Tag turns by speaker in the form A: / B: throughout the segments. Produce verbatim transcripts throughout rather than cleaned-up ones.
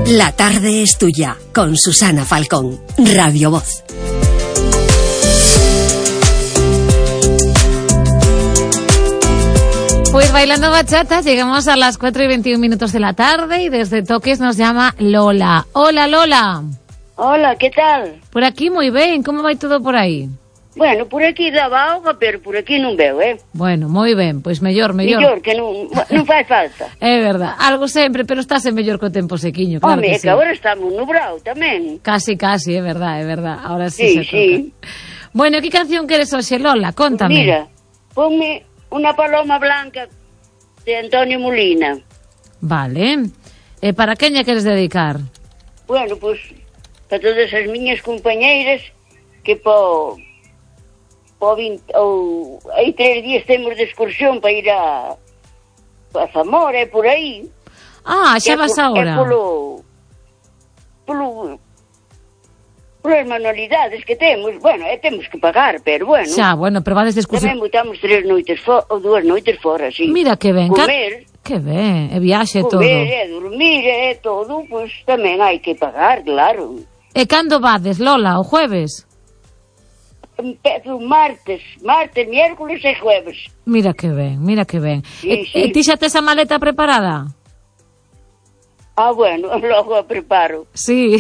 A: La tarde es tuya, con Susana Falcón, Radio Voz.
B: Pues bailando bachata, llegamos a las cuatro y veintiún minutos de la tarde y desde Toques nos llama Lola. Hola, Lola.
C: Hola, ¿qué tal?
B: Por aquí muy bien, ¿cómo va todo por aí?
C: Bueno, por aquí daba auga, pero por aquí non veo, eh?
B: Bueno, moi ben, pois mellor, mellor.
C: Mellor, que non, non fai falta.
B: É verdad, algo sempre, pero estás en mellor co tempo sequiño, claro.
C: Home,
B: que
C: sí. Que agora estamos nubrado tamén.
B: Casi, casi, é verdad, é verdad. Ahora sí,
C: sí
B: se
C: sí.
B: toca. Bueno, que canción queres hoxe, Lola? Cóntame.
C: Pues mira, ponme Una paloma blanca de Antonio Molina.
B: Vale. E para quen lle queres dedicar?
C: Bueno, pois pues, para todas as miñas compañeiras que po po vinte, ou hai tres días temos de excursión para ir a a Zamora e por aí.
B: Ah, xa vas agora.
C: É polo polo polas manualidades que temos, bueno, é temos que pagar, pero bueno.
B: Xa, bueno, pero vades de excursión.
C: Tamén botamos tres noites fora, ou dúas noites fora, sí.
B: Mira que ben.
C: Comer.
B: Que ben, e viaxe todo.
C: Comer, e dormir, e todo, pois pues, tamén hai que pagar, claro.
B: E cando vades, Lola, o jueves?
C: Empezo martes, martes, miércoles e jueves.
B: Mira que ben, mira que ben.
C: Sí,
B: e,
C: sí.
B: e ti xa tes a maleta preparada?
C: Ah, bueno, logo a preparo.
B: Sí.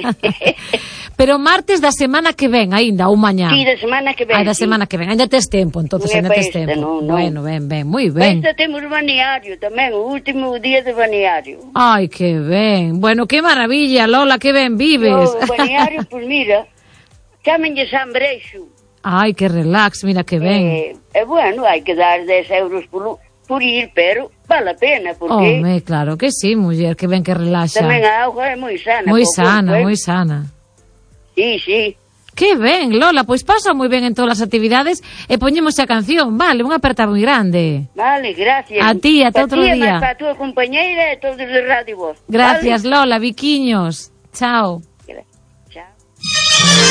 B: Pero martes da semana que ven, aínda, ou mañá.
C: Sí, da semana que ven.
B: Ai, da
C: sí.
B: semana que ven, aínda tes tempo, entonces, aínda tes tempo.
C: No, no.
B: Bueno, ben, ben, moi ben.
C: Esta temos balneario tamén, o último día de balneario.
B: Ai, que ben. Bueno, que maravilla, Lola, que ben vives.
C: O balneario, pois pues mira, chámenlle San Breixo.
B: Ai, que relax, mira que ben.
C: E, eh, bueno, hai que dar dez euros por, por ir, pero vale a pena, porque...
B: Home, claro que sí, muller, que ben que relaxa.
C: Tamén a auga é moi sana.
B: Moi sana,
C: corpo, eh?
B: moi sana.
C: Sí, sí.
B: Que ben, Lola, pois pasa moi ben en todas as actividades e poñemos a canción, vale, unha aperta moi grande.
C: Vale, gracias.
B: A ti, ata outro
C: día.
B: día.
C: Para a túa compañeira e todos de Radio Voz.
B: Gracias,
C: vale?
B: Lola, biquiños. Chao.